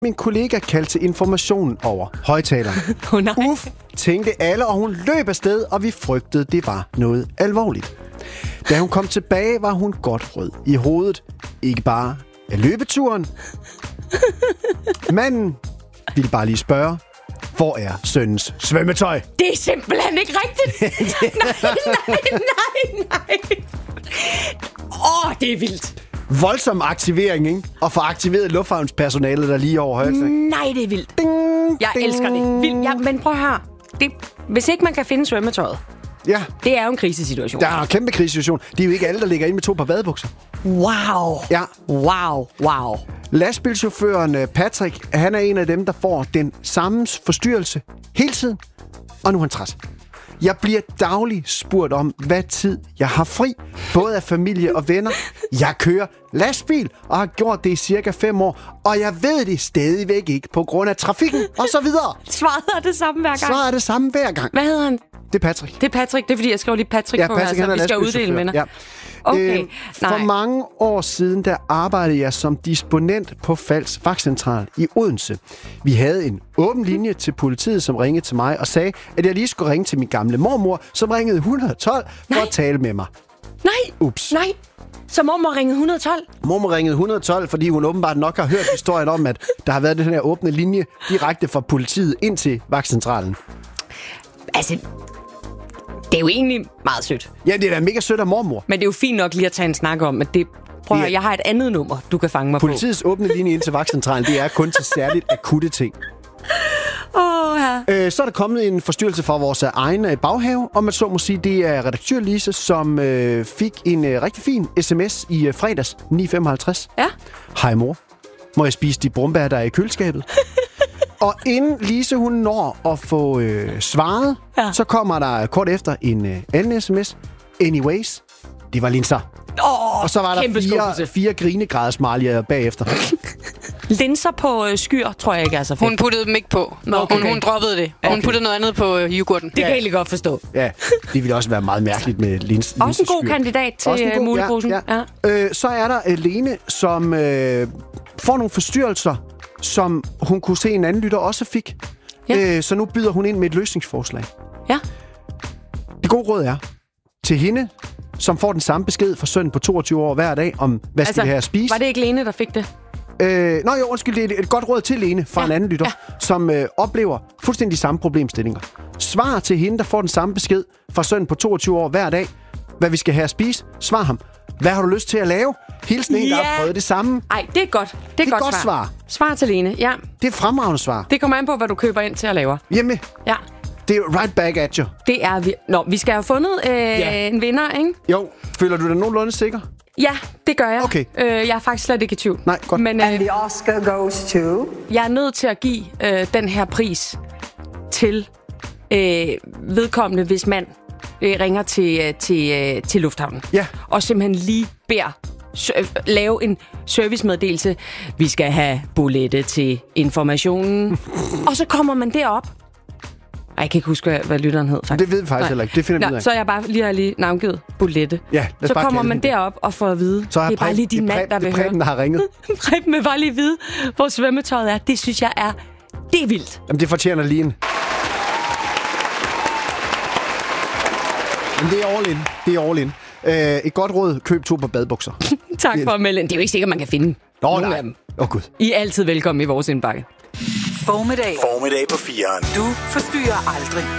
Min kollega kaldte til informationen over højtaleren. Nej. Tænkte alle, og hun løb afsted, og vi frygtede, det var noget alvorligt. Da hun kom tilbage, var hun godt rød i hovedet. Ikke bare af løbeturen. Manden ville bare lige spørge, hvor er sønnens svømmetøj? Det er simpelthen ikke rigtigt. Nej. Det er vildt. Voldsom aktivering, ikke? Og få aktiveret lufthavnspersonalet, der lige over højtaleren. Nej, det er vildt. Jeg elsker det. Vildt. Ja, men prøv her. Hvis ikke man kan finde svømmetøjet, ja. Det er jo en krisesituation. Der er en kæmpe krisesituation. Det er jo ikke alle, der ligger inde med 2 par badebukser. Wow. Ja. Wow. Lastbilchaufføren Patrick, han er en af dem, der får den samme forstyrrelse hele tiden. Og nu er han træt. Jeg bliver dagligt spurgt om, hvad tid jeg har fri. Både af familie og venner. Jeg kører lastbil og har gjort det i cirka 5 år. Og jeg ved det stadigvæk ikke på grund af trafikken og så videre. Svaret er det samme hver gang. Hvad hedder han? Det er Patrick. Det er Patrick. Det er fordi, jeg skrev lige Patrick på Patrick, her, så vi skal uddele med. Ja. Okay, for mange år siden, der arbejdede jeg som disponent på Falds Vagtcentral i Odense. Vi havde en åben linje til politiet, som ringede til mig og sagde, at jeg lige skulle ringe til min gamle mormor, som ringede 112 for at tale med mig. Nej. Så mormor ringede 112? Mormor ringede 112, fordi hun åbenbart nok har hørt historien om, at der har været den her åbne linje direkte fra politiet ind til vagtcentralen. Altså, det er jo egentlig meget sødt. Ja, det er da mega sødt af mormor. Men det er jo fint nok lige at tage en snak om, at det... Prøv at høre, jeg har et andet nummer, du kan fange mig Politiets åbne linje ind til vagtcentralen, det er kun til særligt akutte ting. Ja. Så er der kommet en forstyrrelse fra vores egen baghave, og man så må sige, det er redaktør Lise, som fik en rigtig fin sms i fredags 9:55. Ja. Hej mor, må jeg spise de brumbær, der er i køleskabet? Og inden Lise hun når at få svaret, så kommer der kort efter en anden sms. Anyways, det var linser. Og så var der 4 grinegrædesmalier bagefter. Linser på skyer, tror jeg ikke er så fedt. Hun puttede dem ikke på. Hun droppede det. Okay. Hun puttede noget andet på yoghurten. Det kan jeg egentlig godt forstå. Ja, det ville også være meget mærkeligt med linseskyer. Også en god kandidat til muleposen. Ja. Så er der Lene, som får nogle forstyrrelser, som hun kunne se en anden lytter også fik. Ja. Så nu byder hun ind med et løsningsforslag. Ja. Det gode råd er til hende, som får den samme besked fra sønnen på 22 år hver dag, om hvad skal vi have at spise. Var det ikke Lene, der fik det? Det er et godt råd til Lene fra en anden lytter, som oplever fuldstændig de samme problemstillinger. Svar til hende, der får den samme besked fra sønnen på 22 år hver dag, hvad vi skal have at spise. Svar ham. Hvad har du lyst til at lave? Hilsen en, der har prøvet det samme. Nej, det er godt. Det er godt svar. Svar til Lene, ja. Det er et fremragende svar. Det kommer an på, hvad du køber ind til at lave. Hjemme. Ja. Det er right back at you. Det er vi. Nå, vi skal have fundet en vinder, ikke? Jo. Føler du dig nogenlunde sikker? Ja, det gør jeg. Okay. Jeg er faktisk slet ikke i tvivl. Nej, godt. Men, And the Oscar goes to... Jeg er nødt til at give den her pris til vedkommende, hvis man ringer til lufthavnen. Ja. Og simpelthen lige beder lave en servicemeddelelse. Vi skal have billette til informationen. Og så kommer man derop. Jeg kan ikke huske, hvad lytteren hed, faktisk. Det ved vi faktisk heller ikke. Det finder vi ud af. Så jeg bare lige navngivet billette. Ja, så kommer man derop og får at vide. Så det er bare lige din mand, der vil høre. Preben, der har ringet. Preben vil bare lige vide, hvor svømmetøjet er. Det synes jeg er... Det er vildt. Jamen, det fortjener lige en. Men det er all in. Det er all in. Et godt råd. Køb 2 par badebukser. Tak for at melde. Det er jo ikke sikkert, man kan finde nogen af dem. Gud. I er altid velkommen i vores indbakke. Formiddag på 4'eren. Du forstyrrer aldrig.